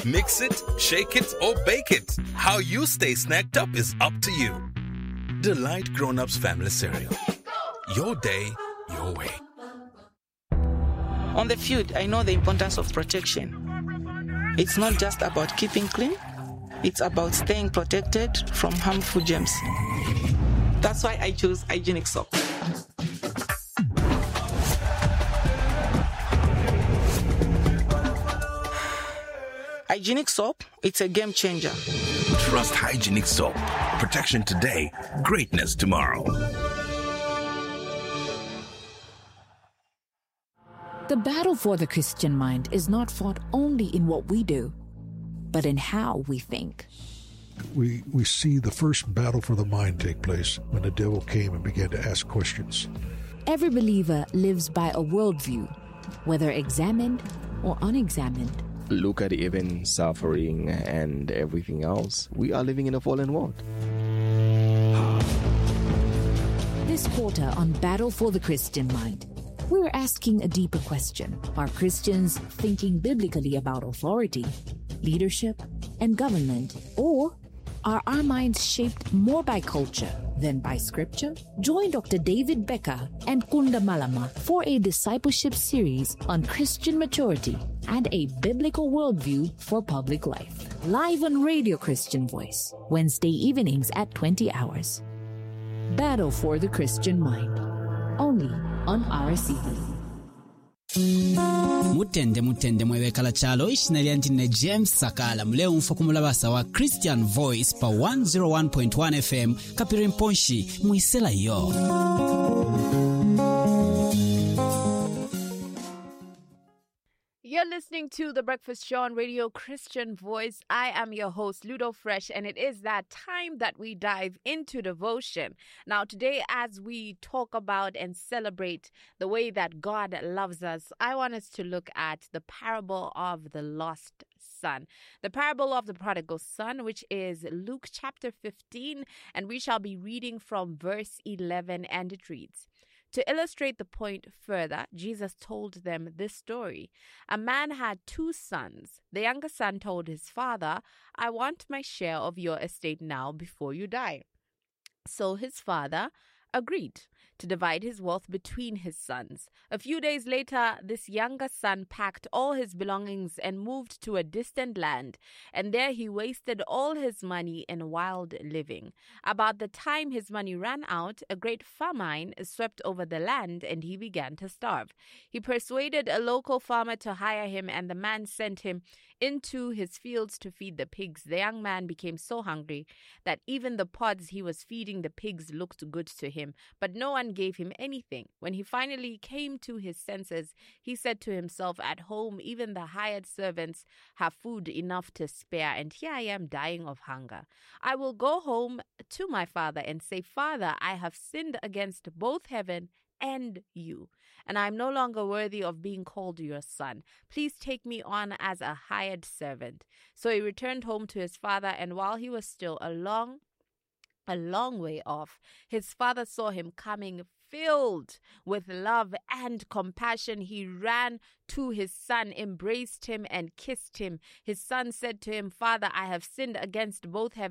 Mix it, shake it, or bake it. How you stay snacked up is up to you. Delight Grown-Ups Family Cereal. Your day, your way. On the field, I know the importance of protection. It's not just about keeping clean, it's about staying protected from harmful germs. That's why I chose hygienic soap. Hygienic soap, it's a game changer. Trust hygienic soap. Protection today, greatness tomorrow. The battle for the Christian mind is not fought only in what we do, but in how we think. We see the first battle for the mind take place when the devil came and began to ask questions. Every believer lives by a worldview, whether examined or unexamined. Look at even suffering and everything else. We are living in a fallen world. This quarter on Battle for the Christian Mind, we're asking a deeper question. Are Christians thinking biblically about authority, leadership, and government? Or are our minds shaped more by culture than by scripture? Join Dr. David Becker and Kunda Malama for a discipleship series on Christian maturity and a biblical worldview for public life. Live on Radio Christian Voice, Wednesday evenings at 20 hours. Battle for the Christian Mind, only on RCV. mutende mwebekala chalo ishina lyantine James Sakala mleo mfokumulabasa wa Christian Voice pa 101.1 FM Kapirimponshi muisela yo. You're listening to The Breakfast Show on Radio Christian Voice. I am your host, Ludo Fresh, and it is that time that we dive into devotion. Now, today, as we talk about and celebrate the way that God loves us, I want us to look at the parable of the lost son. The parable of the prodigal son, which is Luke chapter 15, and we shall be reading from verse 11, and it reads, "To illustrate the point further, Jesus told them this story. A man had 2 sons. The younger son told his father, 'I want my share of your estate now before you die.' So his father agreed to divide his wealth between his sons. A few days later, this younger son packed all his belongings and moved to a distant land, and there he wasted all his money in wild living. About the time his money ran out, a great famine swept over the land, and he began to starve. He persuaded a local farmer to hire him, and the man sent him into his fields to feed the pigs. The young man became so hungry that even the pods he was feeding the pigs looked good to him, but no one gave him anything. When he finally came to his senses, he said to himself, 'At home, even the hired servants have food enough to spare, and here I am dying of hunger. I will go home to my father and say, Father, I have sinned against both heaven and you, and I am no longer worthy of being called your son. Please take me on as a hired servant.' So he returned home to his father, and while he was still a long way off, his father saw him coming. Filled with love and compassion, he ran to his son, embraced him, and kissed him. His son said to him, 'Father, I have sinned against both heaven